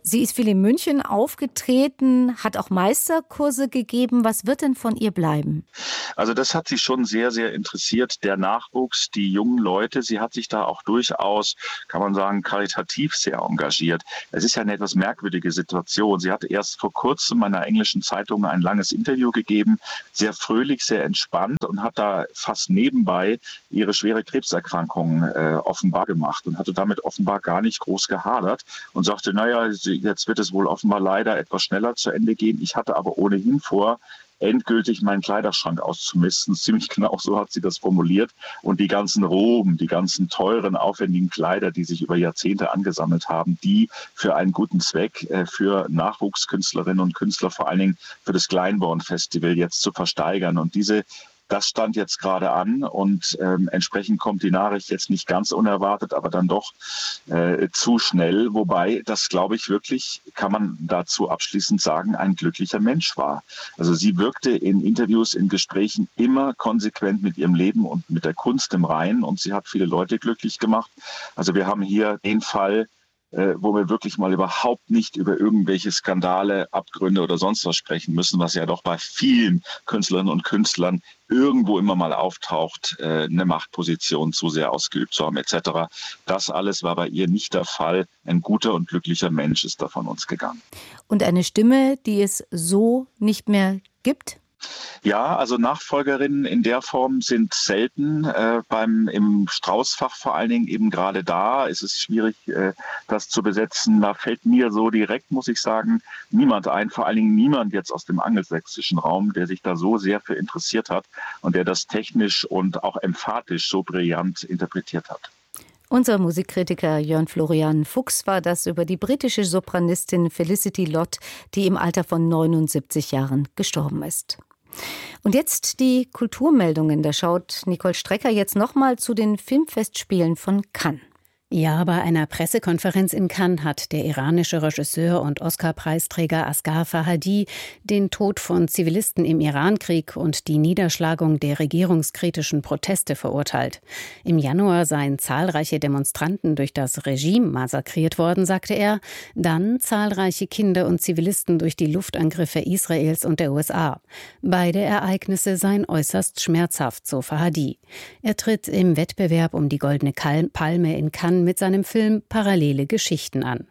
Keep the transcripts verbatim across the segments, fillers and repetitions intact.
Sie ist viel in München aufgetreten, hat auch Meisterkurse gegeben. Was wird denn von ihr bleiben? Also das hat sie schon sehr, sehr interessiert, der Nachwuchs, die jungen Leute. Sie hat sich da auch durchaus, kann man sagen, karitativ sehr engagiert. Es ist ja eine etwas merkwürdige Situation. Sie hatte erst vor kurzem einer englischen Zeitung ein langes Interview gegeben, sehr fröhlich, sehr entspannt und hat da fast nebenbei ihre schwere Krebserkrankung äh, offenbar gemacht und hatte damit offenbar gar nicht groß gehadert und sagte, naja, jetzt wird es wohl offenbar leider etwas schneller zu Ende gehen. Ich hatte aber ohnehin vor, endgültig meinen Kleiderschrank auszumisten. Ziemlich genau so hat sie das formuliert. Und die ganzen Roben, die ganzen teuren, aufwendigen Kleider, die sich über Jahrzehnte angesammelt haben, die für einen guten Zweck, für Nachwuchskünstlerinnen und Künstler, vor allen Dingen für das Glyndebourne-Festival jetzt zu versteigern. Und diese Das stand jetzt gerade an und ähm, entsprechend kommt die Nachricht jetzt nicht ganz unerwartet, aber dann doch äh, zu schnell. Wobei das, glaube ich, wirklich, kann man dazu abschließend sagen, ein glücklicher Mensch war. Also sie wirkte in Interviews, in Gesprächen immer konsequent mit ihrem Leben und mit der Kunst im Reinen und sie hat viele Leute glücklich gemacht. Also wir haben hier den Fall, Äh, wo wir wirklich mal überhaupt nicht über irgendwelche Skandale, Abgründe oder sonst was sprechen müssen, was ja doch bei vielen Künstlerinnen und Künstlern irgendwo immer mal auftaucht, äh, eine Machtposition zu sehr ausgeübt zu haben et cetera. Das alles war bei ihr nicht der Fall. Ein guter und glücklicher Mensch ist da von uns gegangen. Und eine Stimme, die es so nicht mehr gibt? Ja, also Nachfolgerinnen in der Form sind selten. Äh, beim im Strauß-Fach vor allen Dingen eben gerade da ist es schwierig, äh, das zu besetzen. Da fällt mir so direkt, muss ich sagen, niemand ein. Vor allen Dingen niemand jetzt aus dem angelsächsischen Raum, der sich da so sehr für interessiert hat und der das technisch und auch emphatisch so brillant interpretiert hat. Unser Musikkritiker Jörn Florian Fuchs war das über die britische Sopranistin Felicity Lott, die im Alter von neunundsiebzig Jahren gestorben ist. Und jetzt die Kulturmeldungen. Da schaut Nicole Strecker jetzt nochmal zu den Filmfestspielen von Cannes. Ja, bei einer Pressekonferenz in Cannes hat der iranische Regisseur und Oscar-Preisträger Asghar Farhadi den Tod von Zivilisten im Irankrieg und die Niederschlagung der regierungskritischen Proteste verurteilt. Im Januar seien zahlreiche Demonstranten durch das Regime massakriert worden, sagte er. Dann zahlreiche Kinder und Zivilisten durch die Luftangriffe Israels und der U S A. Beide Ereignisse seien äußerst schmerzhaft, so Farhadi. Er tritt im Wettbewerb um die Goldene Palme in Cannes mit seinem Film Parallele Geschichten an.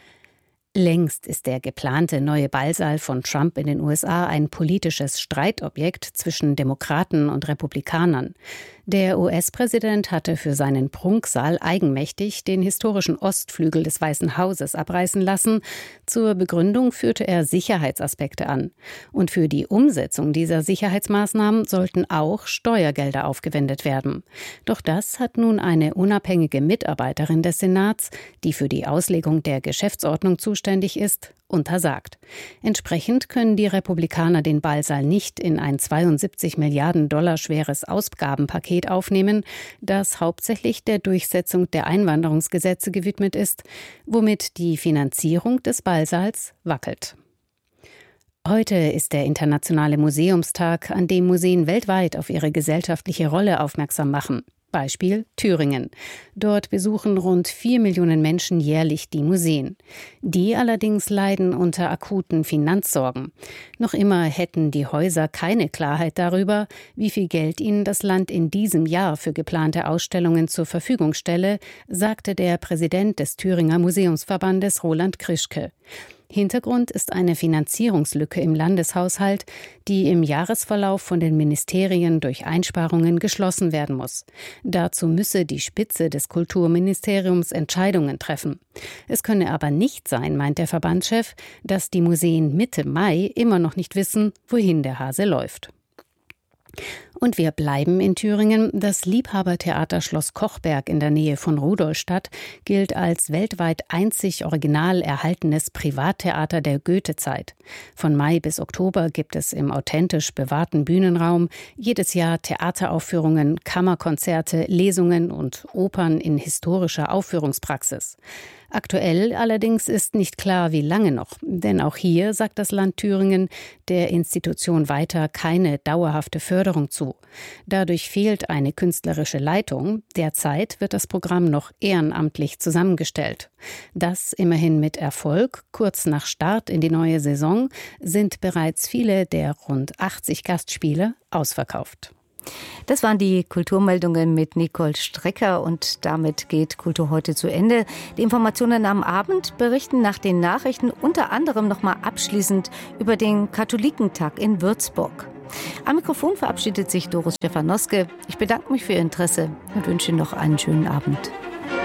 Längst ist der geplante neue Ballsaal von Trump in den U S A ein politisches Streitobjekt zwischen Demokraten und Republikanern. Der U S-Präsident hatte für seinen Prunksaal eigenmächtig den historischen Ostflügel des Weißen Hauses abreißen lassen. Zur Begründung führte er Sicherheitsaspekte an. Und für die Umsetzung dieser Sicherheitsmaßnahmen sollten auch Steuergelder aufgewendet werden. Doch das hat nun eine unabhängige Mitarbeiterin des Senats, die für die Auslegung der Geschäftsordnung zuständig ist, untersagt. Entsprechend können die Republikaner den Ballsaal nicht in ein zweiundsiebzig Milliarden Dollar schweres Ausgabenpaket aufnehmen, das hauptsächlich der Durchsetzung der Einwanderungsgesetze gewidmet ist, womit die Finanzierung des Ballsaals wackelt. Heute ist der Internationale Museumstag, an dem Museen weltweit auf ihre gesellschaftliche Rolle aufmerksam machen. Beispiel Thüringen. Dort besuchen rund vier Millionen Menschen jährlich die Museen. Die allerdings leiden unter akuten Finanzsorgen. Noch immer hätten die Häuser keine Klarheit darüber, wie viel Geld ihnen das Land in diesem Jahr für geplante Ausstellungen zur Verfügung stelle, sagte der Präsident des Thüringer Museumsverbandes Roland Krischke. Hintergrund ist eine Finanzierungslücke im Landeshaushalt, die im Jahresverlauf von den Ministerien durch Einsparungen geschlossen werden muss. Dazu müsse die Spitze des Kulturministeriums Entscheidungen treffen. Es könne aber nicht sein, meint der Verbandschef, dass die Museen Mitte Mai immer noch nicht wissen, wohin der Hase läuft. Und wir bleiben in Thüringen. Das Liebhabertheater Schloss Kochberg in der Nähe von Rudolstadt gilt als weltweit einzig original erhaltenes Privattheater der Goethezeit. Von Mai bis Oktober gibt es im authentisch bewahrten Bühnenraum jedes Jahr Theateraufführungen, Kammerkonzerte, Lesungen und Opern in historischer Aufführungspraxis. Aktuell allerdings ist nicht klar, wie lange noch. Denn auch hier sagt das Land Thüringen der Institution weiter keine dauerhafte Förderung zu. Dadurch fehlt eine künstlerische Leitung. Derzeit wird das Programm noch ehrenamtlich zusammengestellt. Das immerhin mit Erfolg. Kurz nach Start in die neue Saison sind bereits viele der rund achtzig Gastspiele ausverkauft. Das waren die Kulturmeldungen mit Nicole Strecker und damit geht Kultur heute zu Ende. Die Informationen am Abend berichten nach den Nachrichten unter anderem nochmal abschließend über den Katholikentag in Würzburg. Am Mikrofon verabschiedet sich Doris Stefanoske. Ich bedanke mich für Ihr Interesse und wünsche Ihnen noch einen schönen Abend.